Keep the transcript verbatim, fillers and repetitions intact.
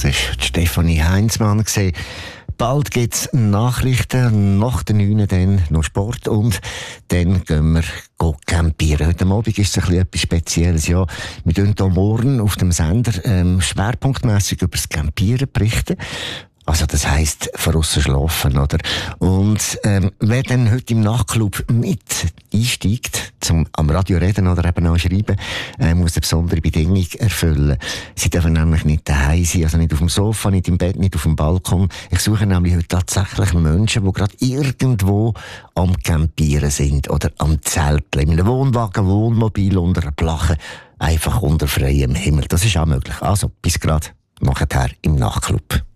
Das ist Stefanie Heinzmann gesehen. Bald gibt es Nachrichten, nach den neun dann noch Sport und dann gehen wir campieren. Heute Abend ist es ein bisschen etwas Spezielles. Ja, wir tun hier morgen auf dem Sender ähm, schwerpunktmässig über das Campieren berichten. Also das heisst, draussen schlafen, oder? Und ähm, wer dann heute im Nachtclub mit einsteigt, zum am Radio reden oder eben auch schreiben, äh, muss eine besondere Bedingung erfüllen. Sie dürfen nämlich nicht daheim sein, also nicht auf dem Sofa, nicht im Bett, nicht auf dem Balkon. Ich suche nämlich heute tatsächlich Menschen, die gerade irgendwo am Campieren sind oder am Zelteln, in einem Wohnwagen, Wohnmobil, unter einer Plache, einfach unter freiem Himmel. Das ist auch möglich. Also, bis gerade nachher im Nachtclub.